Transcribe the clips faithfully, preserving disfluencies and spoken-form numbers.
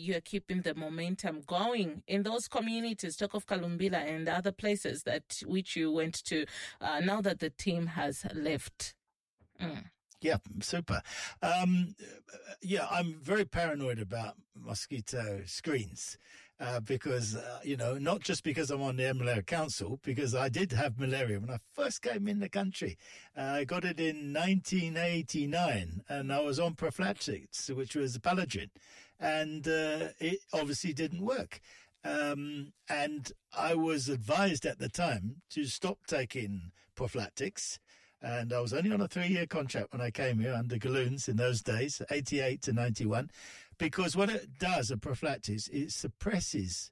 you're keeping the momentum going in those communities. Talk of Kalumbila and other places that which you went to uh, now that the team has left. Mm. Yeah, super. Um, yeah, I'm very paranoid about mosquito screens uh, because, uh, you know, not just because I'm on the Malaria Council, because I did have malaria when I first came in the country. Uh, I got it in nineteen eighty-nine and I was on prophylactics, which was Paladrin, and uh, it obviously didn't work. Um, and I was advised at the time to stop taking prophylactics. And I was only on a three-year contract when I came here under Galloons in those days, eighty-eight to ninety-one, because what it does, a prophylactic, it suppresses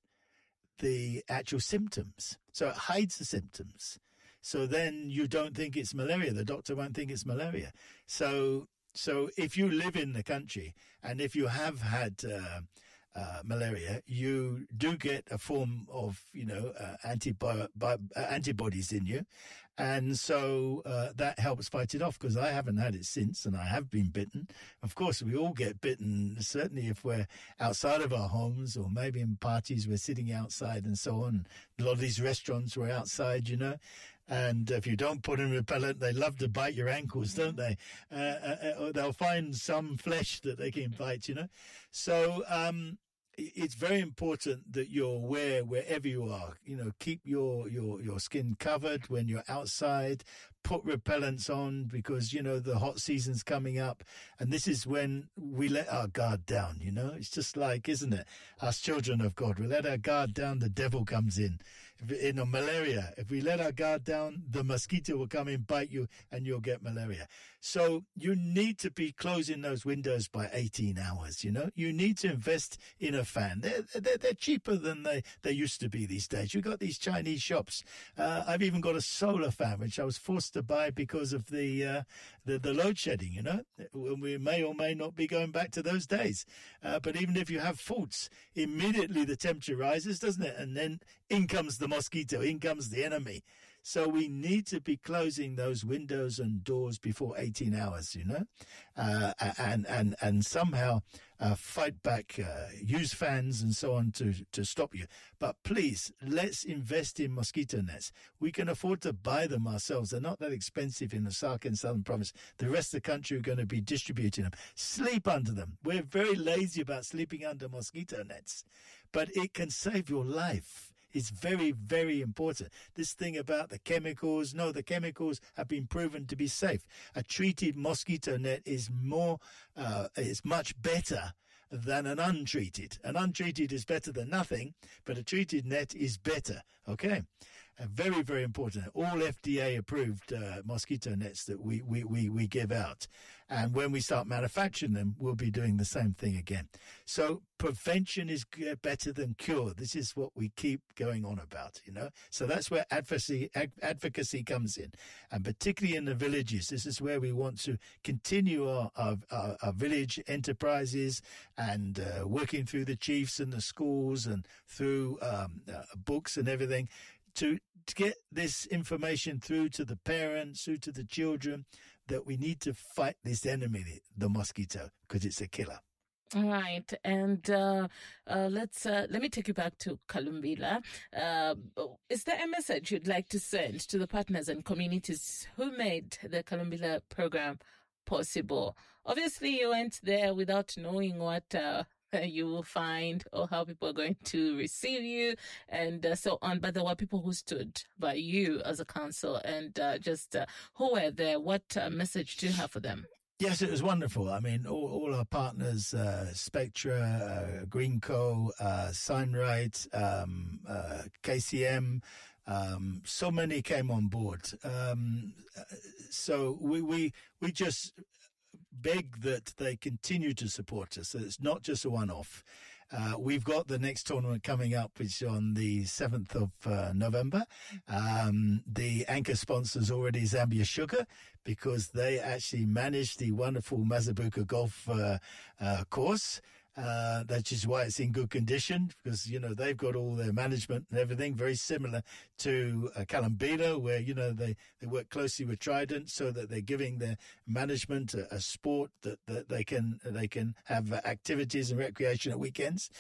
the actual symptoms. So it hides the symptoms. So then you don't think it's malaria. The doctor won't think it's malaria. So so if you live in the country and if you have had uh, uh, malaria, you do get a form of, you know, uh, antibi- bi- uh, antibodies in you. And so uh, that helps fight it off, because I haven't had it since, and I have been bitten. Of course, we all get bitten, certainly if we're outside of our homes, or maybe in parties we're sitting outside and so on. A lot of these restaurants were outside, you know. And if you don't put in repellent, they love to bite your ankles, don't they? Uh, uh, they'll find some flesh that they can bite, you know. So um, it's very important that you're aware wherever you are. You know, keep your, your, your skin covered when you're outside. Put repellents on, because, you know, the hot season's coming up. And this is when we let our guard down, you know. It's just like, isn't it? Us children of God, we let our guard down, the devil comes in. If, in a malaria, if we let our guard down, the mosquito will come in, bite you, and you'll get malaria. So you need to be closing those windows by eighteen hours, you know. You need to invest in a fan. They're, they're, they're cheaper than they, they used to be these days. You've got these Chinese shops. Uh, I've even got a solar fan, which I was forced to buy because of the, uh, the, the load shedding, you know. We may or may not be going back to those days. Uh, but even if you have faults, immediately the temperature rises, doesn't it? And then in comes the mosquito, in comes the enemy. So we need to be closing those windows and doors before eighteen hours, you know, uh, and, and, and somehow, uh, fight back, uh, use fans and so on to, to stop you. But please, let's invest in mosquito nets. We can afford to buy them ourselves. They're not that expensive in Lusaka and Southern Province. The rest of the country are going to be distributing them. Sleep under them. We're very lazy about sleeping under mosquito nets, but it can save your life. It's very, very important. This thing about the chemicals, no, the chemicals have been proven to be safe. A treated mosquito net is more, uh, is much better than an untreated. An untreated is better than nothing, but a treated net is better. Okay. Uh, very, very important. All F D A approved uh, mosquito nets that we, we, we, we give out. And when we start manufacturing them, we'll be doing the same thing again. So prevention is better than cure. This is what we keep going on about, you know. So that's where advocacy, advocacy comes in. And particularly in the villages, this is where we want to continue our, our, our, our village enterprises and uh, working through the chiefs and the schools and through um, uh, books and everything to, to get this information through to the parents, through to the children, that we need to fight this enemy, the mosquito, because it's a killer. All right, and uh, uh, let's uh, let me take you back to Kalumbila. Uh, is there a message you'd like to send to the partners and communities who made the Kalumbila program possible? Obviously, you went there without knowing what uh, you will find or how people are going to receive you and uh, so on. But there were people who stood by you as a council and uh, just uh, who were there. What uh, message do you have for them? Yes, it was wonderful. I mean, all, all our partners, uh, Spectra, uh, Greenco, uh, Signright, um, uh, K C M, um, so many came on board. Um, so we, we, we just beg that they continue to support us. So it's not just a one-off. Uh, we've got the next tournament coming up, which is on the seventh of uh, November. Um, the anchor sponsor is already Zambia Sugar, because they actually manage the wonderful Mazabuka Golf uh, uh, course. Uh, that is why it's in good condition, because, you know, they've got all their management and everything very similar to uh, Kalumbila, where, you know, they, they work closely with Trident so that they're giving their management a, a sport that, that they can, they can have activities and recreation at weekends.